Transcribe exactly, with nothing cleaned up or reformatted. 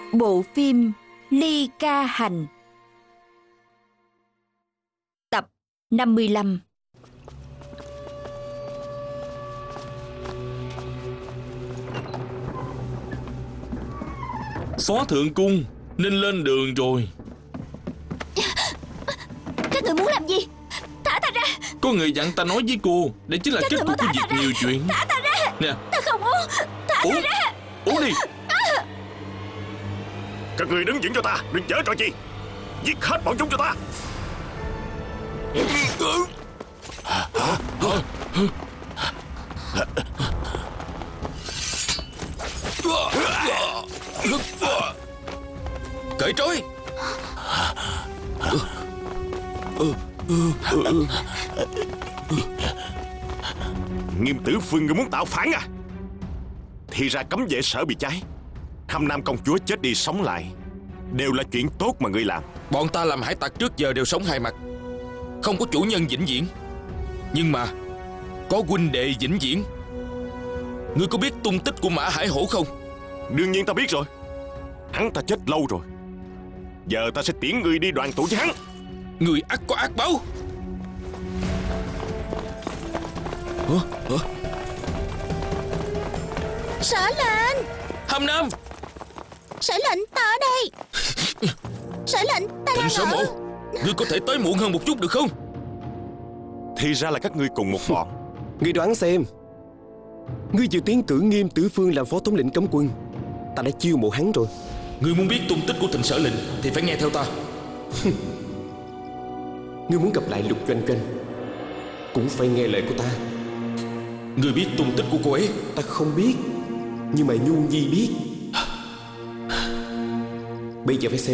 Bộ phim Ly Ca Hành. Tập năm mươi lăm. Xóa thượng cung nên lên đường rồi. Các người muốn làm gì? Thả ta ra. Có người dặn ta nói với cô, đây chính là Các kết người cục mau của thả việc ta ra. nhiều chuyện. Thả ta ra. Nè, Ta không muốn. Thả uống, ta ra. uống đi. Các người đứng vững cho ta, đừng giở trò chi. Giết hết bọn chúng cho ta. Cởi trói. Nghiêm Tử Phương, người muốn tạo phản à? Thì ra cấm vệ sở bị cháy, Hâm Nam công chúa chết đi sống lại, đều là chuyện tốt mà ngươi làm. Bọn ta làm hải tặc trước giờ đều sống hai mặt, không có chủ nhân vĩnh viễn. Nhưng mà có huynh đệ vĩnh viễn. Ngươi có biết tung tích của Mã Hải Hổ không? Đương nhiên ta biết rồi. Hắn ta chết lâu rồi. Giờ ta sẽ tiễn ngươi đi đoàn tụ với hắn. Người ắt có ác báo. Hả? Hả? Sở lệnh. Hâm Nam. Sở lệnh, ta ở đây. Sở lệnh, ta Thịnh đang Sở ở. Mộ, ngươi có thể tới muộn hơn một chút được không? Thì ra là các ngươi cùng một bọn. Ngươi đoán xem, ngươi vừa tiến cử Nghiêm Tử Phương làm phó thống lĩnh cấm quân, ta đã chiêu mộ hắn rồi. Ngươi muốn biết tung tích của Thịnh Sở lệnh thì phải nghe theo ta. Ngươi muốn gặp lại Lục Doanh Doanh cũng phải nghe lời của ta. Ngươi biết tung tích của cô ấy? Ta không biết, nhưng mà Nhu Nhi biết. Bây giờ phải xem